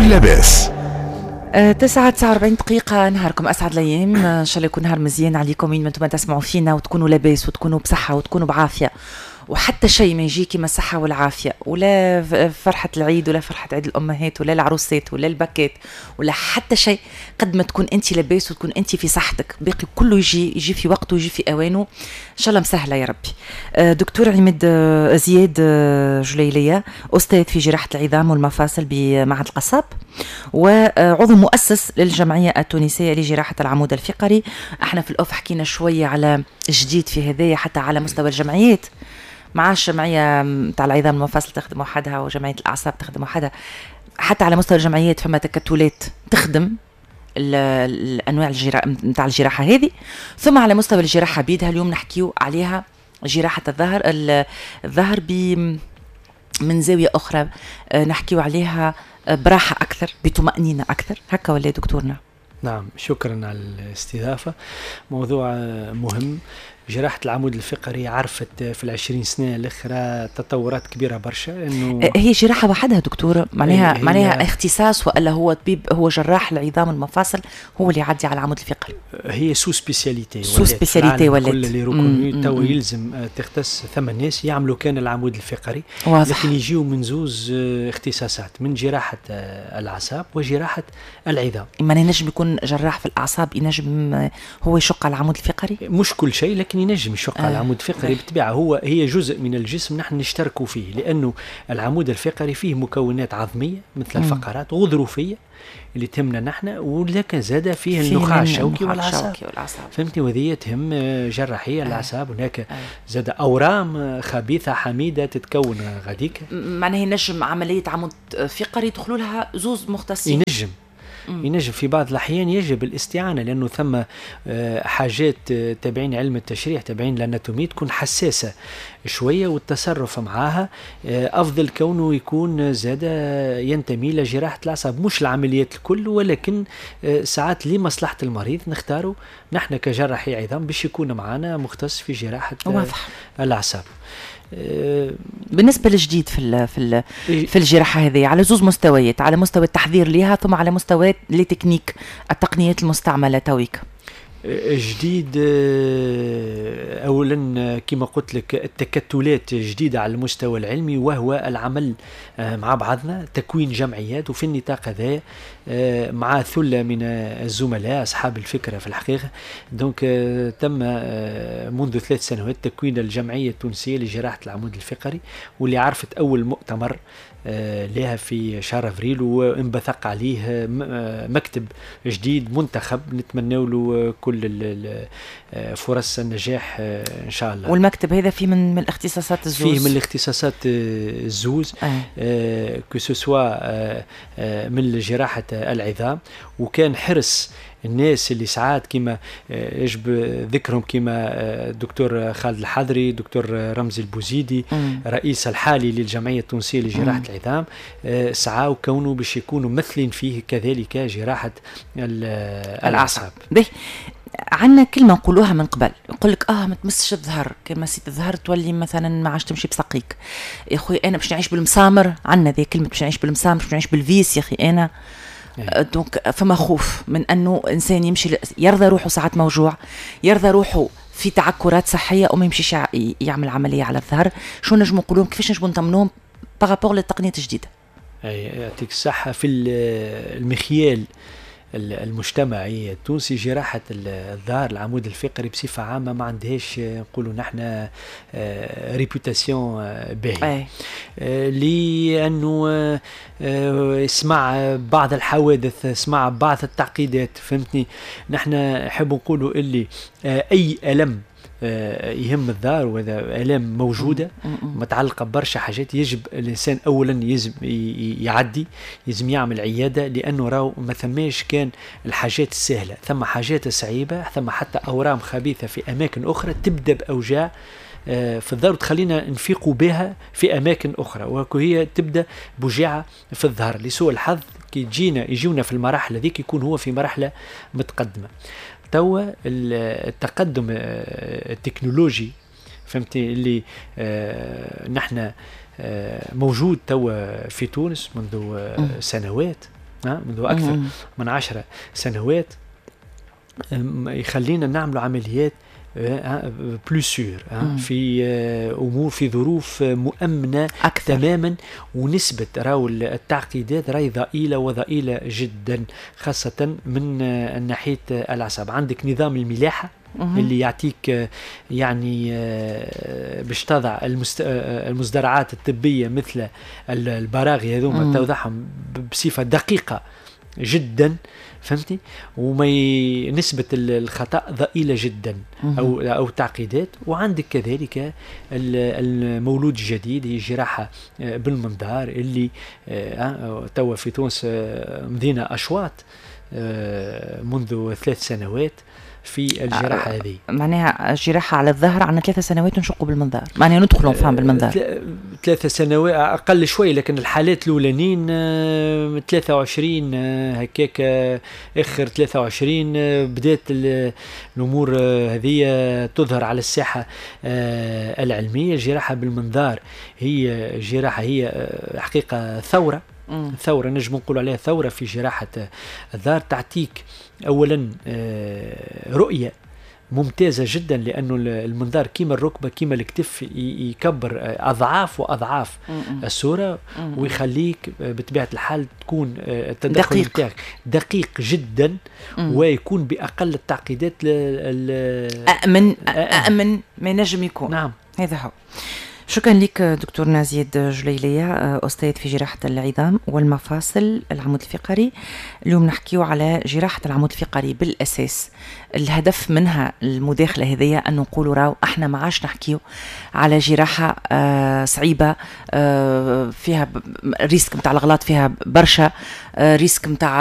كل لاباس. 9:49 دقيقة. نهاركم أسعد الأيام، إن شاء الله يكون نهار مزيان عليكم وين ما انتم تسمعوا فينا، وتكونوا لاباس وتكونوا بصحة وتكونوا بعافية، وحتى شيء ما يجي كما الصحة والعافية، ولا فرحة العيد ولا فرحة عيد الأمهات ولا العروسات ولا الباكات ولا حتى شيء، قد ما تكون أنت لاباس وتكون أنت في صحتك، باقي كله يجي في وقته ويجي في أوانه إن شاء الله مسهلة يا ربي. دكتور عماد زياد جليلية، أستاذ في جراحة العظام والمفاصل بمعهد القصاب، وعضو مؤسس للجمعية التونسية لجراحة العمود الفقري. احنا في الأوف حكينا شوية على جديد في هذايا حتى على مستوى الجمعيات، مع الجمعية تاع العظام والمفاصل تخدم وحدها وجمعية الأعصاب تخدم وحدها، حتى على مستوى الجمعيات فما تكتلات تخدم الأنواع نتاع الجراحة هذه. ثم على مستوى الجراحة بيدها اليوم نحكيو عليها جراحة الظهر من زاوية أخرى، نحكيو عليها براحة أكثر، بطمأنينة أكثر، هكا ولا دكتورنا؟ نعم، شكرا على الاستضافة. موضوع مهم. جراحة العمود الفقري عرفت في 20 سنة الأخرى تطورات كبيرة برشا. إنه هي جراحة وحدها دكتور، معناها اختصاص، ولا هو طبيب، هو جراح العظام والمفاصل هو اللي يعدي على العمود الفقري؟ هي سو سبيسياليتي ولات كل اللي ركنوا تو يلزم تختص 8 ناس يعملوا كان العمود الفقري. واضح. لكن يجيوا من زوز اختصاصات، من جراحة الأعصاب وجراحة العظام. ما ينجم يكون جراح في الأعصاب ينجم هو يشق على العمود الفقري؟ مش كل شيء، لكن ينجم يشق على العمود الفقري بالطبيعة. هي جزء من الجسم نحن نشتركوا فيه، لأنه العمود الفقري فيه مكونات عظمية مثل الفقرات غضروفية اللي تهمنا نحن، ولكن زاد فيه النخاع الشوكي والأعصاب. فهمتني؟ وذي تهم جراحية الأعصاب. هناك زاد أورام خبيثة حميدة تتكون غاديك. معناها ينجم عملية عمود فقري يدخلوا لها زوز مختصين؟ ينجم في بعض الأحيان يجب الاستعانة، لأنه ثم حاجات تابعين علم التشريح تابعين الأناتومي تكون حساسة شوية، والتصرف معها أفضل كونه يكون زاد ينتمي لجراحة الأعصاب، مش العمليات الكل، ولكن ساعات لمصلحة المريض نختاره نحن كجراحي عظام باش يكون معنا مختص في جراحة الأعصاب. بالنسبة للجديد في الجراحة هذه على زوز مستويات، على مستوى التحضير لها ثم على مستوى لتكنيك التقنيات المستعملة تويك. جديد أولا كما قلت لك التكتلات جديدة على المستوى العلمي، وهو العمل مع بعضنا، تكوين جمعيات، وفي النطاق هذا مع ثلة من الزملاء أصحاب الفكرة في الحقيقة. دونك تم منذ 3 سنوات تكوين الجمعية التونسية لجراحة العمود الفقري، واللي عرفت أول مؤتمر لها في شهر أفريل، وانبثق عليه مكتب جديد منتخب نتمنى له كل فرص النجاح إن شاء الله. والمكتب هذا فيه من الاختصاصات الزوز؟ فيه من الاختصاصات الزوز، كسوسوا من جراحة العظام. وكان حرص الناس اللي ساعات كما يجب ذكرهم كما الدكتور خالد الحضري، دكتور رمزي البوزيدي، رئيس الحالي للجمعية التونسية لجراحة العظام، سعوا كونه باش يكونوا ممثلين فيه كذلك جراحة الأعصاب. عندنا كلمة نقولوها من قبل، يقول لك ما تمسش الظهر، كما سيت الظهر تولي مثلا ما عادش تمشي بساقيك. يا اخوي انا باش نعيش بالمسامر، عندنا ذي كلمة باش نعيش بالمسامر، باش نعيش بالفيس يا اخي انا. دونك فما خوف من انه انسان يمشي يرضى روحه ساعات موجوع، يرضى روحه في تعكرات صحية وما يمشيش يعمل عملية على الظهر. شو نجم نقولون، كيفاش نجم نطمنوهم بارابور للتقنيات الجديدة؟ يعطيك الصحة. في المخيال المجتمعي التونسي جراحة الظهر العمود الفقري بصفة عامة ما عندهاش نقولوا نحن ريبوتاسيون باهي، لأنه اسمع بعض الحوادث، اسمع بعض التعقيدات. فهمتني؟ نحن نحب نقولوا اللي أي ألم يهم الظهر، وهذا آلام موجودة متعلقة برشا حاجات، يجب الإنسان أولا يجب يعدي، يجب يعمل عيادة، لأنه راو ما ثماش كان الحاجات السهلة، ثم حاجات صعيبة، ثم حتى أورام خبيثة في أماكن أخرى تبدأ بأوجاع في الظهر تخلينا نفيقوا بها في أماكن أخرى، وهي تبدأ بوجاعة في الظهر. لسوء الحظ كي يجونا في المراحل هذيك يكون هو في مرحلة متقدمة. توا التقدم التكنولوجي فهمتي اللي نحن موجود توا في تونس منذ سنوات، منذ أكثر من 10 سنوات يخلينا نعمل عمليات بلوس سور في امور في ظروف مؤمنه أكثر. تماما، ونسبه راو التعقيدات راهي ضئيله جدا، خاصه من ناحيه الاعصاب. عندك نظام الملاحه اللي يعطيك يعني باش تضع المزدرعات الطبيه مثل البراغي هذوما توضعهم بصفه دقيقه جدا، فهمتي، نسبة الخطأ ضئيلة جدا أو تعقيدات. وعندك كذلك المولود الجديد، هي جراحة بالمنظار اللي توا في تونس مدينة أشواط منذ 3 سنوات في الجراحة هذه. معناها جراحة على الظهر عنا 3 سنوات نشقوا بالمنظار، معناها ندخلوا فهم بالمنظار 3 سنوات أقل شوي، لكن الحالات الأولانيين 23 هكاك، آخر 23 بدأت الأمور هذه تظهر على الساحة العلمية. الجراحة بالمنظار هي جراحة، هي حقيقة ثورة نجم نقول عليها ثورة في جراحة الظهر. تعطيك أولا رؤية ممتازة جدا، لأنه المنظار كيما الركبة كيما الكتف يكبر أضعاف وأضعاف الصورة، ويخليك بطبيعة الحال تكون التدخل بتاعك دقيق جدا، ويكون بأقل التعقيدات أأمن ما نجم يكون. نعم، هذا هو. شكرا لك دكتور نازيد جليلية، أستاذ في جراحة العظام والمفاصل العمود الفقري. اليوم نحكيو على جراحة العمود الفقري بالأساس. الهدف منها المداخلة هذه أن نقول راو احنا ما عادش نحكيو على جراحة صعيبة فيها ريسك متاع الغلط، فيها برشا ريسك متاع